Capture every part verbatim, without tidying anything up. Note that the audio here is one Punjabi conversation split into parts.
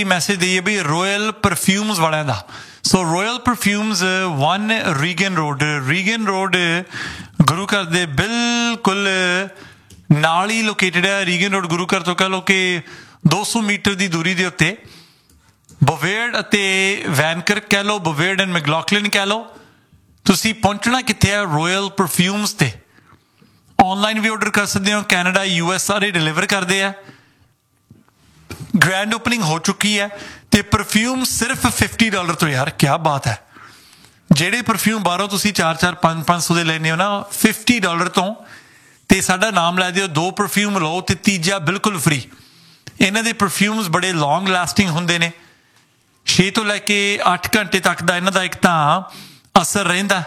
ਮੈਸੇਜ ਦਈਏ ਵੀ ਰੋਇਲ ਪਰਫਿਊਮਸ ਵਾਲਿਆਂ ਦਾ। ਸੋ royal perfumes one Reagan road Reagan road ਗੁਰੂ ਘਰ ਦੇ ਬਿਲਕੁਲ ਨਾਲ ਹੀ ਲੋਕੇਟਡ ਹੈ। ਰੀਗਨ ਰੋਡ ਗੁਰੂ ਘਰ ਤੋਂ ਕਹਿ ਲਓ ਕਿ ਦੋ ਸੌ ਮੀਟਰ ਦੀ ਦੂਰੀ ਦੇ ਉੱਤੇ ਬਵੇਰਡ ਅਤੇ ਵੈਨਕਰ ਕਹਿ ਲਓ, ਬਵੇਰਡ ਐਂਡ ਮੈਕਲੌਕਲਿਨ ਕਹਿ ਲਓ। ਤੁਸੀਂ ਪਹੁੰਚਣਾ ਕਿੱਥੇ ਹੈ? ਰੋਇਲ ਪਰਫਿਊਮਸ ਤੇ। ਔਨਲਾਈਨ ਵੀ ਆਰਡਰ ਕਰ ਸਕਦੇ ਹੋ, ਕੈਨੇਡਾ ਯੂ ਐਸ ਸਾਰੇ ਡਿਲੀਵਰ ਕਰਦੇ ਆ। ਗ੍ਰੈਂਡ ਓਪਨਿੰਗ ਹੋ ਚੁੱਕੀ ਹੈ ਤੇ ਪਰਫਿਊਮ ਸਿਰਫ ਫਿਫਟੀ ਡਾਲਰ ਤੋਂ। ਯਾਰ ਕਿਆ ਬਾਤ ਹੈ। ਜਿਹੜੇ ਪਰਫਿਊਮ ਬਾਹਰੋਂ ਤੁਸੀਂ ਚਾਰ ਚਾਰ ਪੰਜ ਪੰਜ ਸੌ ਦੇ ਲੈਂਦੇ ਹੋ ਨਾ, ਫਿਫਟੀ ਡਾਲਰ ਤੋਂ, ਤੇ ਸਾਡਾ ਨਾਮ ਲੈ ਦਿਓ, ਦੋ ਪਰਫਿਊਮ ਲਓ ਤੇ ਤੀਜਾ ਬਿਲਕੁਲ ਫ੍ਰੀ। ਇਹਨਾਂ ਦੇ ਪਰਫਿਊਮਸ ਬੜੇ ਲੌਂਗ ਲਾਸਟਿੰਗ ਹੁੰਦੇ ਨੇ, ਛੇ ਤੋਂ ਲੈ ਕੇ ਅੱਠ ਘੰਟੇ ਤੱਕ ਦਾ ਇਹਨਾਂ ਦਾ ਇੱਕ ਤਾਂ ਅਸਰ ਰਹਿੰਦਾ।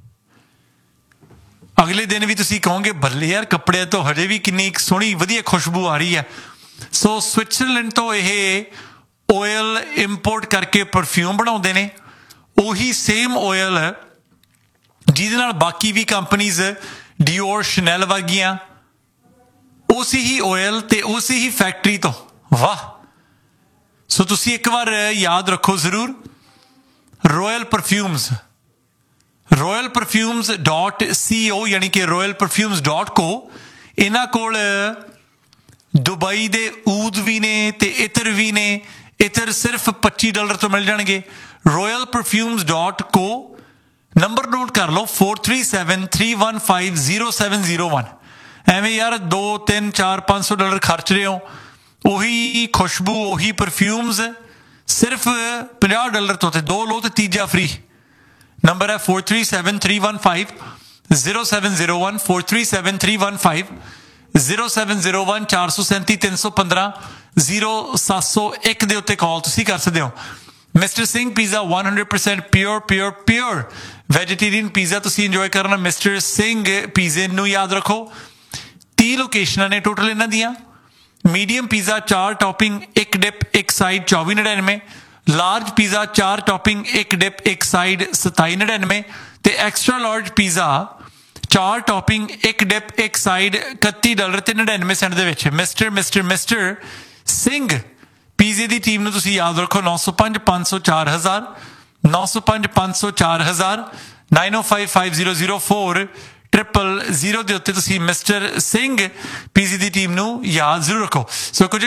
ਅਗਲੇ ਦਿਨ ਵੀ ਤੁਸੀਂ ਕਹੋਗੇ ਬੱਲੇ ਯਾਰ ਕੱਪੜਿਆਂ ਤੋਂ ਹਜੇ ਵੀ ਕਿੰਨੀ ਸੋਹਣੀ ਵਧੀਆ ਖੁਸ਼ਬੂ ਆ ਰਹੀ ਹੈ। ਸੋ ਸਵਿਟਜ਼ਰਲੈਂਡ ਤੋਂ ਇਹ ਓਇਲ ਇੰਪੋਰਟ ਕਰਕੇ ਪਰਫਿਊਮ ਬਣਾਉਂਦੇ ਨੇ। ਉਹੀ ਸੇਮ ਓਇਲ ਜਿਹਦੇ ਨਾਲ ਬਾਕੀ ਵੀ ਕੰਪਨੀਜ਼ ਡਿਓਰ ਸ਼ਨੈਲ ਵਰਗੀਆਂ, ਉਸੇ ਹੀ ਓਇਲ ਤੇ ਉਸੇ ਹੀ ਫੈਕਟਰੀ ਤੋਂ। ਵਾਹ। ਸੋ ਤੁਸੀਂ ਇੱਕ ਵਾਰ ਯਾਦ ਰੱਖੋ ਜ਼ਰੂਰ, royal perfumes royal perfumes dot ਸੀ ਓ ਯਾਨੀ ਕਿ ਰੋਇਲ ਪਰਫਿਊਮਸ ਡੋਟ ਕੋ। ਇਹਨਾਂ ਕੋਲ ਦੁਬਈ ਦੇ ਊਦ ਵੀ ਨੇ ਤੇ ਇਤਰ ਵੀ ਨੇ। ਇਤਰ ਸਿਰਫ ਪੱਚੀ ਡਾਲਰ ਤੋਂ ਮਿਲ ਜਾਣਗੇ। ਰੋਇਲ ਪਰਫਿਊਮਸ ਡੋਟ ਕੋ। ਨੰਬਰ ਨੋਟ ਕਰ ਲਓ, four three seven three one five zero seven zero one. ਐਵੇਂ ਯਾਰ ਦੋ ਤਿੰਨ ਚਾਰ ਪੰਜ ਸੌ ਡਾਲਰ ਖਰਚ ਰਹੇ ਹੋ, ਉਹੀ ਖੁਸ਼ਬੂ ਉਹੀ ਪਰਫਿਊਮਸ ਸਿਰਫ ਪੰਜਾਹ ਡਾਲਰ ਤੋਂ, ਤੇ ਦੋ ਲਓ ਤੇ ਤੀਜਾ ਫ੍ਰੀ। ਨੰਬਰ ਹੈ four three seven three one five zero seven zero one four three seven three one five zero seven zero one ਚਾਰ ਸੌ ਸੈਂਤੀ ਤਿੰਨ ਸੌ ਪੰਦਰਾਂ ਜ਼ੀਰੋ ਸੱਤ ਸੌ ਇੱਕ ਦੇ ਉੱਤੇ ਕਾਲ ਤੁਸੀਂ ਕਰ ਸਕਦੇ ਹੋ। Mister Singh pizza one hundred percent pure pure pure vegetarian pizza ਤੁਸੀਂ ਇੰਜੋਏ ਕਰਨਾ। ਮਿਸਟਰ ਸਿੰਘ ਪੀਜ਼ੇ ਨੂੰ ਯਾਦ ਰੱਖੋ, ਤੀਹ ਲੋਕੇਸ਼ਨਾਂ ਨੇ ਟੋਟਲ ਇਹਨਾਂ ਦੀਆਂ। ਮੀਡੀਅਮ ਪੀਜ਼ਾ ਚਾਰ ਟੌਪਿੰਗ ਇੱਕ ਡਿਪ ਇੱਕ ਸਾਈਡ ਚੌਵੀ ਨੜਿਨਵੇਂ। ਲਾਰਜ ਪੀਜ਼ਾ ਚਾਰ ਟੌਪਿੰਗ ਇੱਕ ਡਿਪ ਇੱਕ ਸਾਈਡ ਸਤਾਈ ਨੜਿਨਵੇਂ। ਤੇ ਐਕਸਟਰਾ ਲਾਰਜ ਪੀਜ਼ਾ ਚਾਰ ਟੌਪਿੰਗ ਇੱਕ ਡਿਪ ਇੱਕ ਸਾਈਡ ਇਕੱਤੀ ਡਾਲਰ ਤੇ ਨੜਿਨਵੇਂ ਸੈਂਟ ਦੇ ਵਿੱਚ। ਮਿਸਟਰ ਮਿਸਟਰ ਮਿਸਟਰ ਸਿੰਘ ਪੀਜ਼ੇ ਦੀ ਟੀਮ ਨੂੰ ਤੁਸੀਂ ਯਾਦ ਰੱਖੋ, ਨੌ ਸੌ ਪੰਜ ਪੰਜ ਸੌ ਚਾਰ ਹਜ਼ਾਰ ਨੌ ਸੌ ਪੰਜ ਪੰਜ ਸੌ ਚਾਰ ਹਜ਼ਾਰ ਨਾਈਨ ਓ five five zero zero four triple zero ਦੇ ਉੱਤੇ ਤੁਸੀਂ ਮਿਸਟਰ ਸਿੰਘ ਪੀਜ਼ੇ ਦੀ ਟੀਮ ਨੂੰ ਯਾਦ ਜ਼ਰੂਰ ਰੱਖੋ। ਸੋ ਕੁਝ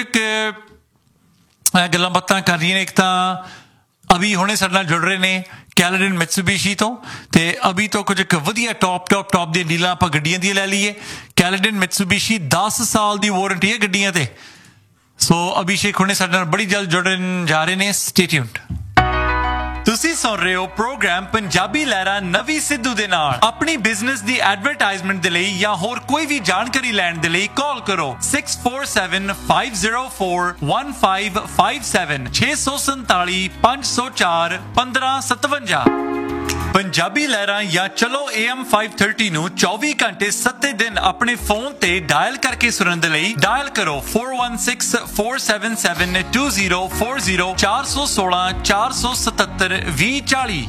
ਗੱਲਾਂ ਬਾਤਾਂ ਕਰ ਰਹੀਆਂ ਨੇ। ਇੱਕ ਤਾਂ ਅਭੀ ਹੁਣੇ ਸਾਡੇ ਨਾਲ ਜੁੜ ਰਹੇ ਨੇ ਕੈਲਡਨ ਮਿਟਸੂਬਿਸ਼ੀ ਤੋਂ, ਤੇ ਅਭੀ ਤੋਂ ਕੁਝ ਵਧੀਆ ਟੌਪ ਟੌਪ ਟੌਪ ਦੀਆਂ ਡੀਲਾਂ ਆਪਾਂ ਗੱਡੀਆਂ ਦੀਆਂ ਲੈ ਲਈਏ। ਕੈਲਡਨ ਮਿਟਸੂਬਿਸ਼ੀ ਦਸ ਸਾਲ ਦੀ ਵਾਰੰਟੀ ਹੈ ਗੱਡੀਆਂ ਤੇ। ਸੋ ਅਭਿਸ਼ੇਕ ਹੁਣੇ ਸਾਡੇ ਨਾਲ ਬੜੀ ਜਲਦ ਜੁੜਨ ਜਾ ਰਹੇ ਨੇ। Stay tuned. ਤੁਸੀਂ ਸੁਣ ਰਹੇ ਹੋ ਪ੍ਰੋਗਰਾਮ ਪੰਜਾਬੀ ਲਹਿਰਾਂ ਨਵੀਂ ਸਿੱਧੂ ਦੇ ਨਾਲ। ਆਪਣੀ ਬਿਜ਼ਨਸ ਦੀ ਐਡਵਰਟਾਈਜ਼ਮੈਂਟ ਦੇ ਲਈ ਜਾਂ ਹੋਰ ਕੋਈ ਵੀ ਜਾਣਕਾਰੀ ਲੈਣ ਦੇ ਲਈ ਕਾਲ ਕਰੋ six four seven five zero four one five five seven ਛੇ ਸੌ ਸੰਤਾਲੀ ਪੰਜ ਸੌ ਚਾਰ ਪੰਦਰਾਂ ਸਤਵੰਜਾ। ਪੰਜਾਬੀ ਲਹਿਰਾਂ ਜਾਂ ਚਲੋ ਏ ਐਮ ਫਾਈਵ ਥਰਟੀ ਨੂੰ ਚੌਵੀ ਘੰਟੇ ਸੱਤੇ ਦਿਨ ਆਪਣੇ ਫੋਨ ਤੇ ਡਾਇਲ ਕਰਕੇ ਸੁਣਨ ਦੇ ਲਈ ਡਾਇਲ ਕਰੋ four one six four seven seven two zero four zero ਚਾਰ ਸੌ ਸੋਲਾਂ ਚਾਰ ਸੌ ਸਤੱਤਰ ਵੀਹ ਚਾਲੀ।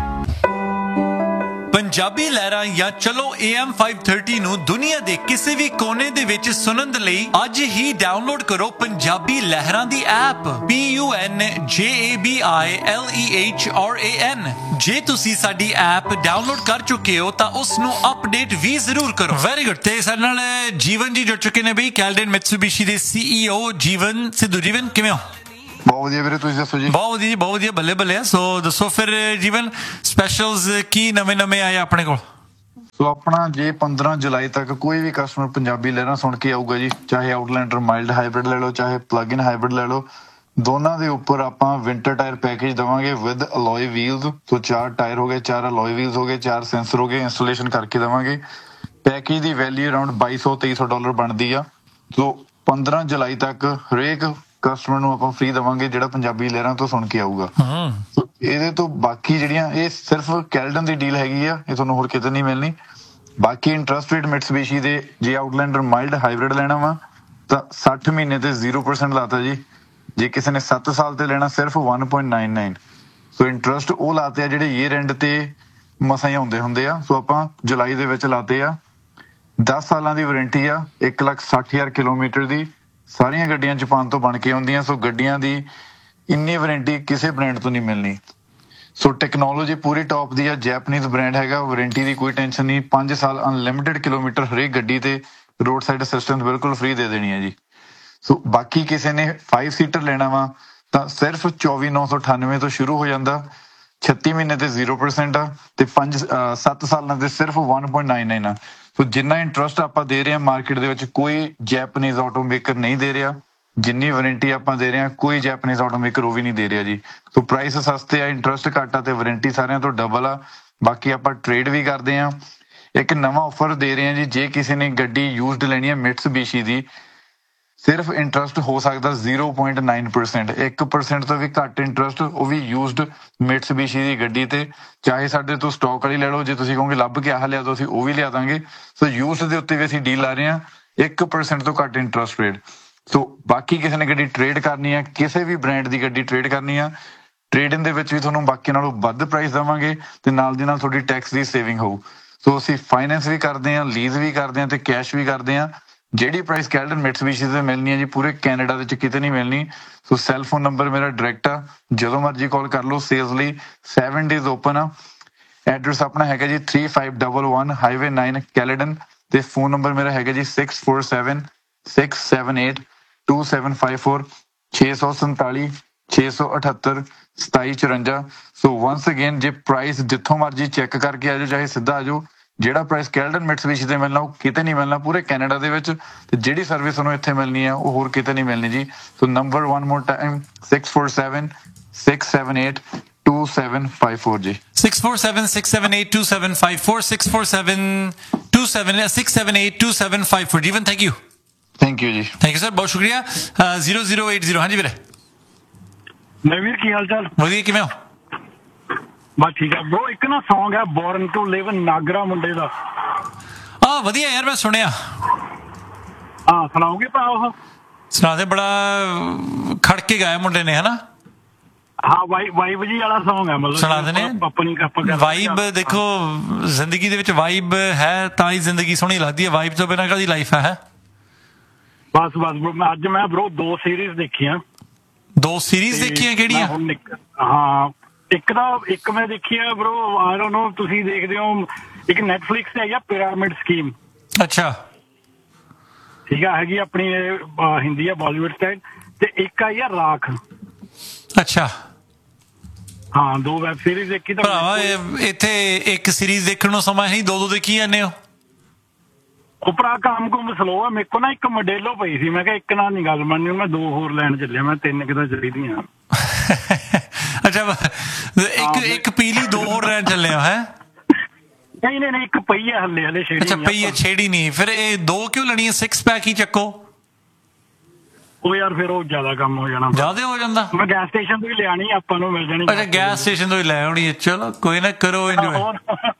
ਪੰਜਾਬੀ ਲਹਿਰਾਂ ਜਾਂ ਚਲੋ ਏ ਐਮ ਫਾਈਵ ਥਰਟੀ ਨੂੰ ਦੁਨੀਆ ਦੇ ਕਿਸੇ ਵੀ ਕੋਨੇ ਦੇ ਵਿੱਚ ਸੁਣਨ ਦੇ ਲਈ ਅੱਜ ਹੀ ਡਾਊਨਲੋਡ ਕਰੋ ਪੰਜਾਬੀ ਲਹਿਰਾਂ ਦੀ ਐਪ ਪੀ ਯੂ ਐਨ ਜੇ A B I L E H R A ਐਨ। ਜੇ ਤੁਸੀਂ ਸਾਡੀ ਐਪ ਡਾਊਨਲੋਡ ਕਰ ਚੁੱਕੇ ਹੋ ਤਾਂ ਉਸ ਨੂੰ ਅਪਡੇਟ ਵੀ ਜ਼ਰੂਰ ਕਰੋ। Very good. ਤੇ ਸਾਡੇ ਨਾਲ ਜੀਵਨ ਜੀ ਜੁੜ ਚੁੱਕੇ ਨੇ ਬਈ, ਕੈਲਡਨ ਮਿਟਸੂਬਿਸ਼ੀ ਦੇ ਸੀ ਈ ਓ ਜੀਵਨ ਸਿੱਧੂ। ਜੀਵਨ ਕਿਵੇਂ ਹੋ? ਬਹੁਤ ਵਧੀਆ ਵੀਰੇ, ਤੁਸੀਂ ਦੱਸੋ ਜੀ? ਬਹੁਤ ਵਧੀਆ ਜੀ, ਬਹੁਤ ਵਧੀਆ, ਬੱਲੇ ਬੱਲੇ। ਸੋ ਦੱਸੋ ਫਿਰ ਜੀਵਨ, ਸਪੈਸ਼ਲਸ ਕੀ ਨਵੇਂ ਨਵੇਂ ਆਏ ਆਪਣੇ ਕੋਲ? ਸੋ ਆਪਣਾ ਜੇ ਪੰਦਰਾਂ ਜੁਲਾਈ ਤੱਕ ਕੋਈ ਵੀ ਕਸਟਮਰ ਪੰਜਾਬੀ ਲਹਿਰਾਂ ਸੁਣ ਕੇ ਆਊਗਾ ਜੀ, ਚਾਹੇ ਆਊਟਲੈਂਡਰ ਮਾਈਲਡ ਹਾਈਬ੍ਰਿਡ ਲੈ ਲਓ ਚਾਹੇ ਪਲੱਗ ਇਨ ਹਾਈਬ੍ਰਿਡ ਲੈ ਲਓ, ਦੋਨਾਂ ਦੇ ਉੱਪਰ ਆਪਾਂ ਵਿੰਟਰ ਟਾਇਰ ਪੈਕੇਜ ਦੇਵਾਂਗੇ ਵਿਦ ਅਲੋਏ ਵੀਲਸ। ਸੋ ਚਾਰ ਟਾਇਰ ਹੋ ਗਏ, ਚਾਰ ਅਲੋਏ ਵੀਲਸ ਹੋ ਗਏ, ਚਾਰ ਸੈਂਸਰ ਹੋ ਗਏ, ਇੰਸਟਾਲੇਸ਼ਨ ਕਰਕੇ ਦੇਵਾਂਗੇ। ਪੈਕੇਜ ਦੀ ਵੈਲਿਊ ਅਰਾਊਂਡ ਬਾਈ ਸੌ ਤੇਈ ਸੌ ਡਾਲਰ ਬਣਦੀ ਆ। ਸੋ ਪੰਦਰਾਂ ਜੁਲਾਈ ਤੱਕ ਹਰੇਕ ਕਸਟਮਰ ਨੂੰ ਆਪਾਂ ਫ੍ਰੀ ਦੇਵਾਂਗੇ ਜਿਹੜਾ ਪੰਜਾਬੀ ਲਹਿਰਾਂ ਤੋਂ ਸੁਣ ਕੇ ਆਊਗਾ। ਇਹਦੇ ਤੋਂ ਬਾਕੀ ਜਿਹੜੀਆਂ, ਇਹ ਸਿਰਫ ਕੈਲਡਨ ਦੀ ਡੀਲ ਹੈਗੀ ਆ, ਇਹ ਤੁਹਾਨੂੰ ਹੋਰ ਕਿਤੇ ਨਹੀਂ ਮਿਲਣੀ। ਬਾਕੀ ਇੰਟਰਸਟ ਰੇਟ ਮਿਟਸੂਬਿਸ਼ੀ ਦੇ ਜੇ ਆਊਟਲੈਂਡਰ ਮਾਈਲਡ ਹਾਈਬ੍ਰਿਡ ਲੈਣਾ ਵਾ ਤਾਂ ਸੱਠ ਮਹੀਨੇ ਤੇ ਜ਼ੀਰੋ ਪਰਸੈਂਟ ਲਾਤਾ ਜੀ। ਜੇ ਕਿਸੇ ਨੇ ਸੱਤ ਸਾਲ ਤੇ ਲੈਣਾ ਸਿਰਫ ਵਨ ਪੁਆਇੰਟ ਨਾਈਨ ਨਾਈਨ। ਸੋ ਇੰਟਰਸਟ ਉਹ ਲਾਤੇ ਆ ਜਿਹੜੇ ਈਅਰ ਐਂਡ ਤੇ ਮਸਾਂ ਹੀ ਆਉਂਦੇ ਹੁੰਦੇ ਆ। ਸੋ ਆਪਾਂ ਜੁਲਾਈ ਦੇ ਵਿੱਚ ਲਾਤੇ ਆ। ਦਸ ਸਾਲਾਂ ਦੀ ਵਾਰੰਟੀ ਆ, ਇੱਕ ਲੱਖ ਸੱਠ ਹਜ਼ਾਰ ਕਿਲੋਮੀਟਰ ਦੀ। ਸਾਰੀਆਂ ਗੱਡੀਆਂ ਜਾਪਾਨ ਤੋਂ ਬਣ ਕੇ ਆਉਂਦੀਆਂ। ਸੋ ਗੱਡੀਆਂ ਦੀ ਇੰਨੀ ਵਾਰੰਟੀ ਕਿਸੇ ਬ੍ਰਾਂਡ ਤੋਂ ਨਹੀਂ ਮਿਲਣੀ। ਸੋ ਟੈਕਨੋਲੋਜੀ ਪੂਰੀ ਟੌਪ ਦੀ ਆ, ਜੈਪਨੀਜ਼ ਬ੍ਰਾਂਡ ਹੈਗਾ, ਵਾਰੰਟੀ ਦੀ ਕੋਈ ਟੈਨਸ਼ਨ ਨਹੀਂ। ਪੰਜ ਸਾਲ ਅਨਲਿਮਿਟਿਡ ਕਿਲੋਮੀਟਰ ਹਰੇਕ ਗੱਡੀ ਤੇ ਰੋਡ ਸਾਈਡ ਅਸਿਸਟੈਂਸ ਬਿਲਕੁਲ ਫ੍ਰੀ ਦੇ ਦੇਣੀ ਹੈ ਜੀ। ਸੋ ਬਾਕੀ ਕਿਸੇ ਨੇ ਫਾਈਵ ਸੀਟਰ ਲੈਣਾ ਵਾ ਤਾਂ ਸਿਰਫ ਚੌਵੀ ਨੌ ਸੌ ਅਠਾਨਵੇਂ ਤੋਂ ਸ਼ੁਰੂ ਹੋ ਜਾਂਦਾ, ਛੱਤੀ ਮਹੀਨੇ ਤੇ ਜ਼ੀਰੋ ਪਰਸੈਂਟ ਆ, ਤੇ ਪੰਜ ਸੱਤ ਸਾਲਾਂ ਦੇ ਸਿਰਫ ਵਨ ਪੁਆਇੰਟ ਨਾਈਨ ਨਾਈਨ ਆ। ਸੋ ਜਿੰਨਾ ਇੰਟਰਸਟ ਆਪਾਂ ਦੇ ਰਹੇ ਹਾਂ ਮਾਰਕੀਟ ਦੇ ਵਿੱਚ ਕੋਈ ਜੈਪਨੀਜ਼ ਆਟੋ ਮੇਕਰ ਨਹੀਂ ਦੇ ਰਿਹਾ, ਜਿੰਨੀ ਵਾਰੰਟੀ ਆਪਾਂ ਦੇ ਰਹੇ ਹਾਂ ਕੋਈ ਜੈਪਨੀਜ਼ ਆਟੋ ਮੇਕਰ ਉਹ ਵੀ ਨਹੀਂ ਦੇ ਰਿਹਾ ਜੀ। ਸੋ ਪ੍ਰਾਈਸ ਸਸਤੇ ਆ, ਇੰਟਰਸਟ ਘੱਟ ਆ ਤੇ ਵਾਰੰਟੀ ਸਾਰਿਆਂ ਤੋਂ ਡਬਲ ਆ। ਬਾਕੀ ਆਪਾਂ ਟ੍ਰੇਡ ਵੀ ਕਰਦੇ ਆ। ਇੱਕ ਨਵਾਂ ਆਫਰ ਦੇ ਰਹੇ ਹਾਂ ਜੀ, ਜੇ ਕਿਸੇ ਨੇ ਗੱਡੀ ਯੂਜ਼ਡ ਲੈਣੀ ਹੈ ਮਿਟਸੂਬੀਸ਼ੀ ਦੀ, ਸਿਰਫ ਇੰਟਰਸਟ ਹੋ ਸਕਦਾ ਜ਼ੀਰੋ ਪੁਆਇੰਟ ਨਾਈਨ ਪਰਸੈਂਟ, ਇੱਕ ਪਰਸੈਂਟ ਤੋਂ ਵੀ ਘੱਟ ਇੰਟਰਸਟ, ਉਹ ਵੀ ਯੂਜ਼ਡ ਮਿਟਸੂਬੀਸ਼ੀ ਦੀ ਗੱਡੀ ਤੇ। ਚਾਹੇ ਸਾਡੇ ਤੋਂ ਸਟਾਕ ਵਾਲੀ ਲੈ ਲਓ, ਜੇ ਤੁਸੀਂ ਕਹੋਗੇ ਲੱਭ ਕੇ ਆਹ ਲਿਆ ਦੋ ਅਸੀਂ ਉਹ ਵੀ ਲਿਆ ਦਾਂਗੇ। ਸੋ ਯੂਜ਼ਡ ਦੇ ਉੱਤੇ ਵੀ ਅਸੀਂ ਡੀਲ ਲਾ ਰਹੇ ਹਾਂ, ਇੱਕ ਪਰਸੈਂਟ ਤੋਂ ਘੱਟ ਇੰਟਰਸਟ ਰੇਟ। ਸੋ ਬਾਕੀ ਕਿਸੇ ਨੇ ਗੱਡੀ ਟ੍ਰੇਡ ਕਰਨੀ ਆ, ਕਿਸੇ ਵੀ ਬ੍ਰਾਂਡ ਦੀ ਗੱਡੀ ਟ੍ਰੇਡ ਕਰਨੀ ਆ, ਟ੍ਰੇਡਿੰਗ ਦੇ ਵਿੱਚ ਵੀ ਤੁਹਾਨੂੰ ਬਾਕੀ ਨਾਲੋਂ ਵੱਧ ਪ੍ਰਾਈਸ ਦੇਵਾਂਗੇ ਤੇ ਨਾਲ ਦੀ ਨਾਲ ਤੁਹਾਡੀ ਟੈਕਸ ਦੀ ਸੇਵਿੰਗ ਹੋਊ। ਸੋ ਅਸੀਂ ਫਾਈਨੈਂਸ ਵੀ ਕਰਦੇ ਹਾਂ, ਲੀਜ਼ ਵੀ ਕਰਦੇ ਹਾਂ ਤੇ ਕੈਸ਼ ਵੀ ਕਰਦੇ ਹਾਂ। ਜਿਹੜੀ ਪ੍ਰਾਈਸ ਕੈਲਟਨ ਮਿਟਸੂਬੀਸ਼ੀ ਤੇ ਮਿਲਣੀ ਹੈ ਜੀ ਪੂਰੇ ਕੈਨੇਡਾ ਵਿੱਚ ਕਿਤੇ ਨਹੀਂ ਮਿਲਣੀ। ਸੋ ਸੈੱਲ ਫੋਨ ਨੰਬਰ ਮੇਰਾ ਡਾਇਰੈਕਟ ਆ, ਜਦੋਂ ਮਰਜ਼ੀ ਕਾਲ ਕਰ ਲਓ। ਸੇਲਸ ਲਈ ਸੈਵਨ ਡੇਜ਼ ਓਪਨ ਆ। ਐਡਰੈਸ ਆਪਣਾ ਹੈਗਾ ਜੀ three five one one highway nine ਕੈਲੇਡਨ, ਤੇ ਫੋਨ ਨੰਬਰ ਮੇਰਾ ਹੈਗਾ G six four seven six seven eight two seven five four, ਛੇ ਸੌ ਸੰਤਾਲੀ ਛੇ ਸੌ ਅਠੱਤਰ ਸਤਾਈ ਚੁਰੰਜਾ। ਸੋ ਵੰਸ ਅਗੇਨ ਜੇ ਪ੍ਰਾਈਸ ਜਿੱਥੋਂ ਮਰਜ਼ੀ ਚੈੱਕ ਕਰਕੇ ਆ ਜਾਓ, ਚਾਹੇ ਸਿੱਧਾ ਆ ਜਾਓ, ਜਿਹੜਾ ਪ੍ਰਾਈਸ ਕੈਲਟਨ ਮਿਟਸੂਬੀਸ਼ੀ ਤੇ ਮਿਲਣਾ ਉਹ ਕਿਤੇ ਨਹੀਂ ਮਿਲਣਾ ਪੂਰੇ ਕੈਨੇਡਾ ਦੇ ਵਿੱਚ, ਤੇ ਜਿਹੜੀ ਸਰਵਿਸ ਤੁਹਾਨੂੰ ਇੱਥੇ ਮਿਲਣੀ ਹੈ ਉਹ ਹੋਰ ਕਿਤੇ ਨਹੀਂ ਮਿਲਣੀ ਜੀ। ਸੋ number one more time six four seven six seven eight two seven five four G. six four seven six seven eight two seven five four six four seven two seven six seven eight two seven five four। Jeevan thank you thank you ਜੀ। ਥੈਂਕ ਯੂ ਸਰ, ਬਹੁਤ ਸ਼ੁਕਰੀਆ। Zero zero eight zero. ਹਾਂਜੀ ਵੀਰੇ। ਨਵੀਰ ਕੀ ਹਾਲ ਚਾਲ? ਵਧੀਆ, ਕਿਵੇਂ ਹੋ? ਬਸ ਠੀਕ ਆ ਬ్రో। ਇੱਕ ਨਾ ਸੌਂਗ ਹੈ ਬੋਰਨ ਟੂ ਲਿਵ ਨਾਗਰਾ ਮੁੰਡੇ ਦਾ। ਆ ਵਧੀਆ ਯਾਰ, ਮੈਂ ਸੁਣਿਆ। ਹਾਂ ਸੁਣਾਓਗੇ ਭਰਾ? ਉਹ ਸੁਣਾ ਦੇ, ਬੜਾ ਖੜ ਕੇ ਗਾਇਆ ਮੁੰਡੇ ਨੇ, ਹਨਾ? ਹਾਂ ਵਾਈ ਵਾਈਬ ਜੀ ਵਾਲਾ ਸੌਂਗ ਹੈ, ਮਤਲਬ ਸੁਣਾ ਦੇ ਨੇ ਆਪਣੀ ਆਪਾਂ ਵਾਈਬ। ਦੇਖੋ ਜ਼ਿੰਦਗੀ ਦੇ ਵਿੱਚ ਵਾਈਬ ਹੈ ਤਾਂ ਹੀ ਜ਼ਿੰਦਗੀ ਸੋਹਣੀ ਲੱਗਦੀ ਹੈ, ਵਾਈਬ ਤੋਂ ਬਿਨਾਂ ਕਾਹਦੀ ਲਾਈਫ ਹੈ। ਬਸ ਬਸ bro, ਮੈਂ ਅੱਜ ਮੈਂ ਬ్రో ਦੋ ਸੀਰੀਜ਼ ਦੇਖੀਆਂ। ਦੋ ਸੀਰੀਜ਼ ਦੇਖੀਆਂ? ਕਿਹੜੀਆਂ? ਹਾਂ ਇੱਕ ਤਾਂ ਇੱਕ ਮੈਂ ਦੇਖੀ ਆ ਬ్రో, ਆਈ ਡੋਨਟ ਨੋ ਤੁਸੀਂ ਦੇਖਦੇ ਹੋ, ਇੱਕ ਨੈਟਫਲਿਕਸ ਤੇ ਆਈ ਆ ਪਿਰਾਮਿਡ ਸਕੀਮ। ਅੱਛਾ ਠੀਕ ਆ, ਹੈਗੀ ਆਪਣੀ ਹਿੰਦੀ ਆ ਬਾਲੀਵੁੱਡ ਸਟਾਈਲ, ਤੇ ਇੱਕ ਆਈ ਆ ਰਾਖ। ਅੱਛਾ ਹਾਂ ਦੋ ਵੈਬ ਸੀਰੀਜ਼ ਦੇਖੀ ਤਾਂ ਭਰਾਵਾ। ਇੱਥੇ ਇੱਕ ਸੀਰੀਜ਼ ਦੇਖਣ ਨੂੰ ਸਮਾਂ ਨਹੀਂ, ਦੋ ਦੋ ਦੇਖੀ ਜਾਂਦੇ ਹੋ। ਉਪਰਾ ਕੰਮ ਕੁਮ ਸਲੋ ਆ। ਮੇਰੇ ਕੋਲ ਨਾ ਇੱਕ ਮੋਡੇਲੋ ਪਈ ਸੀ, ਮੈਂ ਕਿਹਾ ਇੱਕ ਨਾਲ ਨਹੀਂ ਗੱਲ ਮੰਨੀ, ਮੈਂ ਦੋ ਹੋਰ ਲੈਣ ਚੱਲਿਆ, ਮੈਂ ਤਿੰਨ ਕਿਤਾ ਚਾਹੀਦੀਆਂ। ਅੱਛਾ ਇੱਕ ਇੱਕ ਪੀਲੀ, ਦੋ ਹੋਰ ਲੈਣ ਚੱਲੇ ਹੋ? ਹੈ ਨਹੀਂ ਨਹੀਂ ਇੱਕ ਪਈ ਹੈ ਹੱਲੇ ਹਲੇ ਛੇੜੀ। ਅੱਛਾ ਪਈ ਹੈ, ਛੇੜੀ ਨਹੀਂ। ਫਿਰ ਇਹ ਦੋ ਕਿਉਂ ਲੈਣੀ ਹੈ? ਸਿਕਸ ਪੈਕ ਹੀ ਚੱਕੋ। ਉਹ ਯਾਰ ਫਿਰ ਉਹ ਜ਼ਿਆਦਾ ਕੰਮ ਹੋ ਜਾਣਾ, ਜ਼ਿਆਦਾ ਹੋ ਜਾਂਦਾ। ਮੈਂ ਗੈਸ ਸਟੇਸ਼ਨ ਤੋਂ ਹੀ ਲਿਆਣੀ, ਆਪਾਂ ਨੂੰ ਮਿਲ ਜਾਣੀ। ਅੱਛਾ ਗੈਸ ਸਟੇਸ਼ਨ ਤੋਂ ਹੀ ਲੈ ਆਉਣੀ ਹੈ, ਚਲੋ ਕੋਈ ਨਾ, ਕਰੋ ਇੰਜੋਏ।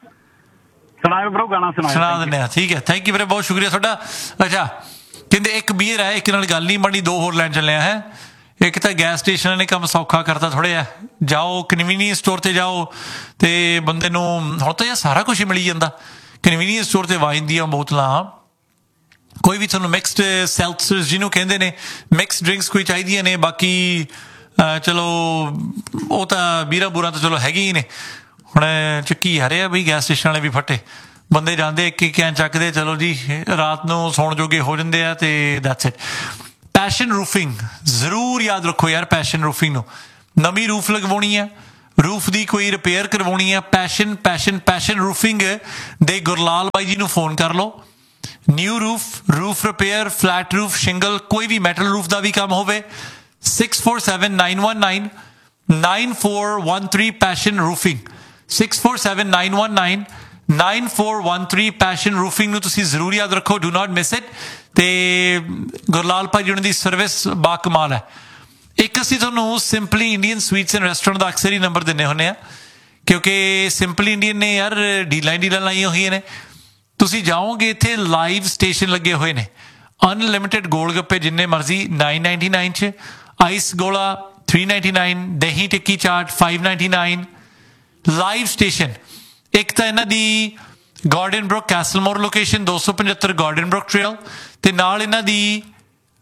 ਸੁਣਾਓ ਬ్రో, ਗਾਣਾ ਸੁਣਾਓ। ਸੁਣਾ ਦਿੰਦੇ ਆ, ਠੀਕ ਹੈ। ਥੈਂਕ ਯੂ ਵੀਰੇ, ਬਹੁਤ ਸ਼ੁਕਰੀਆ ਤੁਹਾਡਾ। ਅੱਛਾ ਕਹਿੰਦੇ ਇੱਕ ਬੀਅਰ ਹੈ, ਇੱਕ ਨਾਲ ਗੱਲ ਨਹੀਂ ਬਣੀ, ਦੋ ਹੋਰ ਲੈਣ ਚੱਲੇ ਆ। ਹੈ ਇੱਕ ਤਾਂ ਗੈਸ ਸਟੇਸ਼ਨ ਨੇ ਕੰਮ ਸੌਖਾ ਕਰਤਾ ਥੋੜ੍ਹਾ ਜਿਹਾ। ਜਾਓ ਕਨਵੀਨੀਅੰਸ ਸਟੋਰ ਤੇ ਜਾਓ ਤੇ ਬੰਦੇ ਨੂੰ ਹੁਣ ਤਾਂ ਯਾਰ ਸਾਰਾ ਕੁਝ ਹੀ ਮਿਲੀ ਜਾਂਦਾ। ਕਨਵੀਨੀਅੰਸ ਸਟੋਰ ਤੇ ਵਾਈਨ ਦੀਆਂ ਬੋਤਲਾਂ, ਕੋਈ ਵੀ ਤੁਹਾਨੂੰ ਮਿਕਸਡ ਸੈਲਟਸਰਸ ਜਿਹਨੂੰ ਕਹਿੰਦੇ ਨੇ, ਮਿਕਸ ਡਰਿੰਕਸ ਕੋਈ ਚਾਹੀਦੀਆਂ ਨੇ। ਬਾਕੀ ਚਲੋ ਉਹ ਤਾਂ ਬੀਰਾ ਬੂਰਾ ਤਾਂ ਚਲੋ ਹੈਗੇ ਹੀ ਨੇ। ਹੁਣ ਚੱਕੀ ਆ ਰਹੇ ਆ ਬਈ ਗੈਸ ਸਟੇਸ਼ਨ ਵਾਲੇ ਵੀ ਫੱਟੇ ਬੰਦੇ, ਜਾਂਦੇ ਇੱਕ ਇੱਕ ਕੈਨ ਚੱਕਦੇ, ਚਲੋ ਜੀ ਰਾਤ ਨੂੰ ਸੌਣ ਜੋਗੇ ਹੋ ਜਾਂਦੇ ਆ, ਤੇ ਦੈਟਸ ਇਟ। ਪੈਸ਼ਨ ਰੂਫਿੰਗ ਜ਼ਰੂਰ ਯਾਦ ਰੱਖੋ ਯਾਰ, ਪੈਸ਼ਨ ਰੂਫਿੰਗ ਨੂੰ ਨਵੀਂ ਰੂਫ ਲਗਵਾਉਣੀ ਹੈ, ਰੂਫ ਦੀ ਕੋਈ ਰਿਪੇਅਰ ਕਰਵਾਉਣੀ ਹੈ, ਪੈਸ਼ਨ ਪੈਸ਼ਨ ਪੈਸ਼ਨ ਰੂਫਿੰਗ ਦੇ ਗੁਰਲਾਲ ਬਾਈ ਜੀ ਨੂੰ ਫੋਨ ਕਰ ਲਓ। New roof, roof repair, flat roof, shingle, ਕੋਈ ਵੀ ਮੈਟਲ ਰੂਫ ਦਾ ਵੀ ਕੰਮ ਹੋਵੇ, six four seven nine one nine nine four one three passion roofing, six four seven nine one nine nine four one three passion roofing ਨੂੰ ਤੁਸੀਂ ਜ਼ਰੂਰ ਯਾਦ ਰੱਖੋ, ਡੂ ਨਾਟ ਮਿਸ ਇਟ। ਤੇ ਗੁਰਲਾਲ ਭਾਈ ਜੀ ਉਹਨਾਂ ਦੀ ਸਰਵਿਸ ਬਾ ਕਮਾਲ ਹੈ। ਇੱਕ ਅਸੀਂ ਤੁਹਾਨੂੰ simply Indian sweets and restaurant ਦਾ ਅਕਸਰ ਹੀ ਨੰਬਰ ਦਿੰਦੇ ਹੁੰਦੇ ਹਾਂ, ਕਿਉਂਕਿ ਸਿੰਪਲੀ ਇੰਡੀਅਨ ਨੇ ਯਾਰ ਡੀਲਾਂ ਡੀਲਾਂ ਲਾਈਆਂ ਹੋਈਆਂ ਨੇ। ਤੁਸੀਂ ਜਾਓਗੇ ਇੱਥੇ ਲਾਈਵ ਸਟੇਸ਼ਨ ਲੱਗੇ ਹੋਏ ਨੇ, ਅਨਲਿਮਿਟਿਡ ਗੋਲ ਗੱਪੇ ਜਿੰਨੇ ਮਰਜ਼ੀ ਨਾਈਨ ਨਾਈਨਟੀ ਨਾਈਨ ਚ, ਆਈਸ ਗੋਲਾ ਥ੍ਰੀ ਨਾਈਨਟੀ ਨਾਈਨ, ਦਹੀਂ ਟਿੱਕੀ chaat five ninety nine, live station. ਇੱਕ ਤਾਂ ਇਹਨਾਂ ਦੀ ਗਾਰਡਨ ਬਰੁਕ ਕੈਸਲਮੋਰ ਲੋਕੇਸ਼ਨ ਦੋ ਸੌ ਪਝੱਤਰ ਗਾਰਡਨ ਬਰੁਕ ਟ੍ਰੇਲ, ਤੇ ਨਾਲ ਇਹਨਾਂ ਦੀ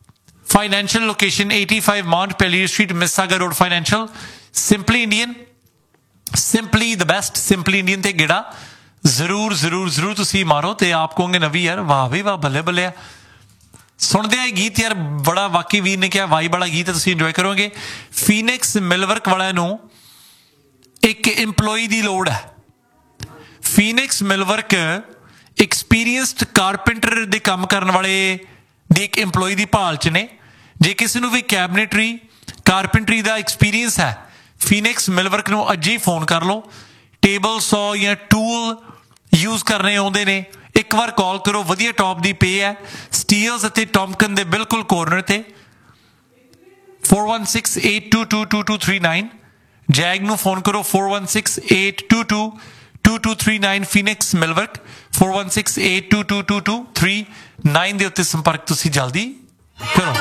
Financial location eighty-five Montpelier Street, Mississauga Road. Financial, Simply Indian, Simply the best. Simply Indian ਤੇ ਗੇੜਾ ਜ਼ਰੂਰ ਜ਼ਰੂਰ ਜ਼ਰੂਰ ਤੁਸੀਂ ਮਾਰੋ ਤੇ ਆਪ ਕਹੋਗੇ ਨਵੀ ਯਾਰ ਵਾਹ ਵੀ ਵਾਹ ਬੱਲੇ ਬੱਲੇ ਆ। ਸੁਣਦੇ ਆ ਗੀਤ ਯਾਰ ਬੜਾ ਵਾਕਈ ਵੀਰ ਨੇ ਕਿਹਾ ਵਾਈ ਵਾਲਾ ਗੀਤ ਹੈ, ਤੁਸੀਂ ਇੰਜੋਏ ਕਰੋਗੇ। ਫੀਨਿਕਸ ਮਿਲਵਰਕ ਵਾਲਿਆਂ ਨੂੰ ਇੱਕ ਇੰਪਲੋਈ ਦੀ ਲੋੜ ਹੈ। ਫੀਨਿਕਸ ਮਿਲਵਰਕ ਐਕਸਪੀਰੀਅੰਸਡ ਕਾਰਪੈਂਟਰ ਦੇ ਕੰਮ ਕਰਨ ਵਾਲੇ ਦੀ ਇੱਕ ਇੰਪਲੋਈ ਦੀ ਭਾਲ 'ਚ ਨੇ। ਜੇ ਕਿਸੇ ਨੂੰ ਵੀ ਕੈਬਨਿਟਰੀ ਕਾਰਪੈਂਟਰੀ ਦਾ ਐਕਸਪੀਰੀਅੰਸ ਹੈ, ਫੀਨਿਕਸ ਮਿਲਵਰਕ ਨੂੰ ਅੱਜ ਹੀ ਫੋਨ ਕਰ ਲਓ। ਟੇਬਲ ਸੌ ਜਾਂ ਟੂਲ ਯੂਜ਼ ਕਰਨੇ ਆਉਂਦੇ ਨੇ, ਇੱਕ ਵਾਰ ਕਾਲ ਕਰੋ। ਵਧੀਆ ਟੌਪ ਦੀ ਪੇ ਹੈ। ਸਟੀਲਸ ਅਤੇ ਟੌਮਕਨ ਦੇ ਬਿਲਕੁਲ ਕੋਰਨਰ ਤੇ। four one six eight two two two two three nine zag ਨੂੰ ਫੋਨ ਕਰੋ four one six eight two two two two three nine। Phoenix ਮਿਲਵਰਕ four one six eight two two two two three nine ਦੇ ਉੱਤੇ ਸੰਪਰਕ ਤੁਸੀਂ ਜਲਦੀ ਕਰੋ।